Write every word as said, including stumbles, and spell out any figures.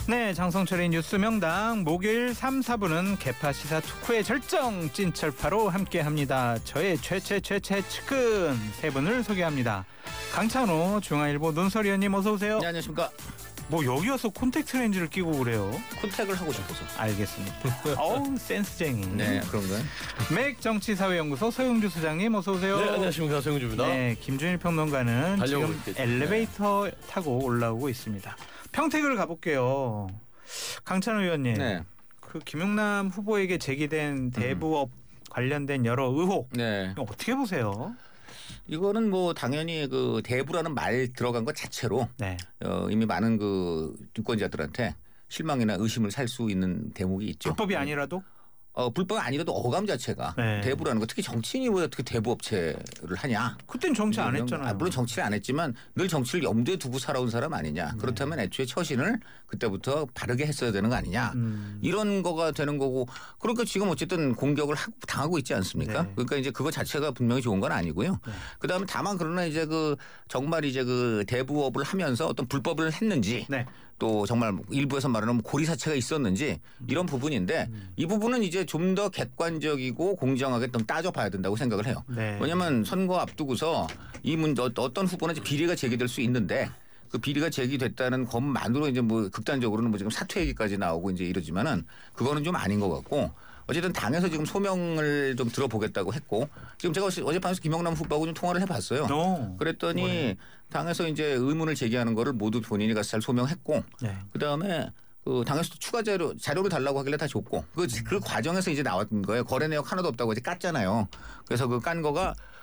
네, 장성철의 뉴스 명당 목요일 삼, 사부는 개파 시사 특후의 절정 찐철파로 함께합니다. 저의 최최 최최 측근 세 분을 소개합니다. 강찬호 중앙일보 논설위원님 어서 오세요. 네, 안녕하십니까. 뭐 여기 와서 콘택트 렌즈를 끼고 그래요? 콘택을 하고 싶어서. 알겠습니다. 어우 센스쟁이. 네, 그런가요? 맥 정치사회연구소 서영주 소장님 어서 오세요. 네, 안녕하십니까. 서영주입니다. 네, 김준일 평론가는 지금 있겠죠. 엘리베이터 네. 타고 올라오고 있습니다. 평택을 가볼게요. 강찬호 의원님. 네. 그 김용남 후보에게 제기된 대부업 음. 관련된 여러 의혹. 네. 어떻게 보세요? 이거는 뭐 당연히 그 대부라는 말 들어간 것 자체로 네. 어, 이미 많은 그 유권자들한테 실망이나 의심을 살 수 있는 대목이 있죠. 불법이 아니라도? 어, 불법이 아니라도 어감 자체가 네. 대부라는 거 특히 정치인이 왜 어떻게 대부업체를 하냐. 그땐 정치 안 했잖아요. 아, 물론 정치를 안 했지만 늘 정치를 염두에 두고 살아온 사람 아니냐. 네. 그렇다면 애초에 처신을 그때부터 바르게 했어야 되는 거 아니냐. 음. 이런 거가 되는 거고. 그러니까 지금 어쨌든 공격을 하고 당하고 있지 않습니까? 네. 그러니까 이제 그거 자체가 분명히 좋은 건 아니고요. 네. 그다음에 다만 그러나 이제 그 정말 이제 그 대부업을 하면서 어떤 불법을 했는지 네. 또 정말 일부에서 말하는 고리사체가 있었는지 이런 부분인데 음. 이 부분은 이제 좀 더 객관적이고 공정하게 좀 따져봐야 된다고 생각을 해요. 네. 왜냐하면 선거 앞두고서 이 문제 어떤 후보는 비리가 제기될 수 있는데 그 비리가 제기됐다는 것만으로 이제 뭐 극단적으로는 뭐 지금 사퇴 얘기까지 나오고 이제 이러지만은 그거는 좀 아닌 것 같고 어쨌든 당에서 지금 소명을 좀 들어보겠다고 했고 지금 제가 어젯밤에 김영남 후보하고 좀 통화를 해봤어요. 오. 그랬더니 뭐네. 당에서 이제 의문을 제기하는 거를 모두 본인이 가서 잘 소명했고 네. 그 다음에 그 당에서도 추가 자료, 자료를 달라고 하길래 다 줬고 그, 그 과정에서 이제 나왔던 거예요. 거래 내역 하나도 없다고 이제 깠잖아요. 그래서 그 깐 거가